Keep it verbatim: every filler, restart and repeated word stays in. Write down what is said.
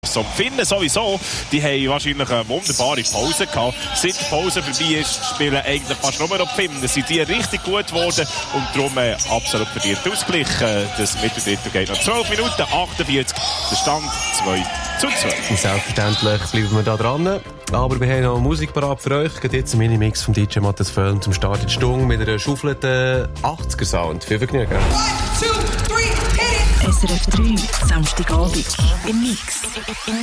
So, die Finnen sowieso, die haben wahrscheinlich eine wunderbare Pause gehabt. Seit die Pause vorbei ist, spielen eigentlich fast nur noch die Finnen. Sind die richtig gut geworden und darum äh, absolut verdient ausgeglichen. Das Mitteldrittel geht noch zwölf Minuten, achtundvierzig, der Stand zwei zu zwei. Und selbstverständlich bleiben wir da dran. Aber wir haben noch Musik parat für euch. Geht jetzt ein Minimix vom D J Matthias Völln zum Start in die Stunde mit einer schaufelnden achtziger-Sound. Viel Vergnügen. One, two, three, hit it! S R F drei, Samstagabend im Mix.